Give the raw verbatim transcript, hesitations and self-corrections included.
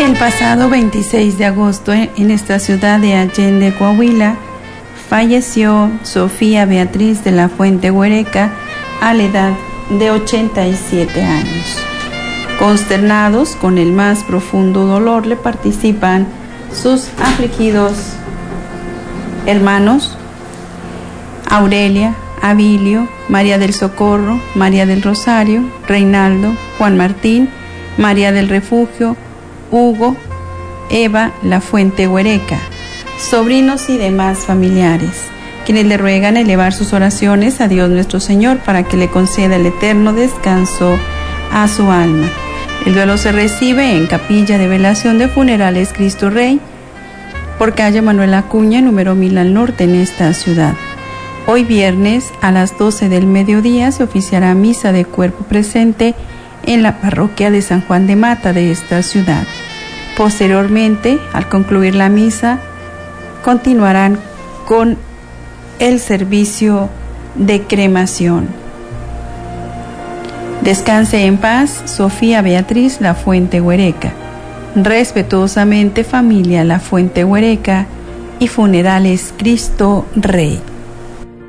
El pasado veintiséis de agosto, en esta ciudad de Allende, Coahuila, falleció Sofía Beatriz de la Fuente Huereca a la edad de ochenta y siete años. Consternados con el más profundo dolor, le participan sus afligidos hermanos Aurelia, Abilio, María del Socorro, María del Rosario, Reinaldo, Juan Martín, María del Refugio, Hugo, Eva La Fuente Huereca, sobrinos y demás familiares, quienes le ruegan elevar sus oraciones a Dios nuestro Señor para que le conceda el eterno descanso a su alma. El duelo se recibe en Capilla de Velación de Funerales Cristo Rey, por calle Manuel Acuña, número mil al norte, en esta ciudad. Hoy viernes a las doce del mediodía se oficiará misa de cuerpo presente en la parroquia de San Juan de Mata de esta ciudad. Posteriormente, al concluir la misa, continuarán con el servicio de cremación. Descanse en paz, Sofía Beatriz La Fuente Huereca. Respetuosamente, familia La Fuente Huereca y Funerales Cristo Rey.